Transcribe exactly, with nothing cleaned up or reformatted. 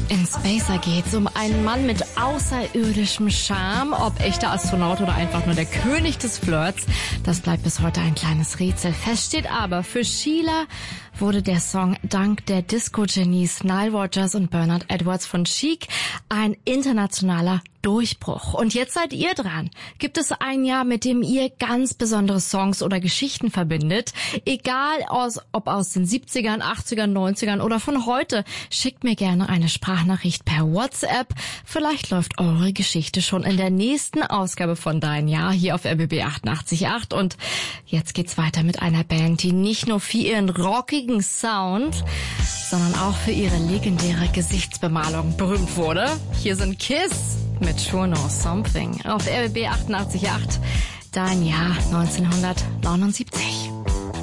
In Spacer geht's um einen Mann mit außerirdischem Charme. Ob echter Astronaut oder einfach nur der König des Flirts, das bleibt bis heute ein kleines Rätsel. Fest steht aber, für Sheila wurde der Song dank der Disco-Genies Nile Rodgers und Bernard Edwards von Chic ein internationaler Durchbruch. Und jetzt seid ihr dran. Gibt es ein Jahr, mit dem ihr ganz besondere Songs oder Geschichten verbindet? Egal aus, ob aus den siebzigern, achtzigern, neunzigern oder von heute, schickt mir gerne eine Sprachnachricht per WhatsApp. Vielleicht läuft eure Geschichte schon in der nächsten Ausgabe von Dein Jahr hier auf R B B achtundachtzig Komma acht. Und jetzt geht's weiter mit einer Band, die nicht nur für ihren rockigen Sound, sondern auch für ihre legendäre Gesichtsbemalung berühmt wurde. Hier sind Kiss mit Sure Know Something auf R B B achtundachtzig Komma acht. Dein Jahr neunzehnhundertneunundsiebzig.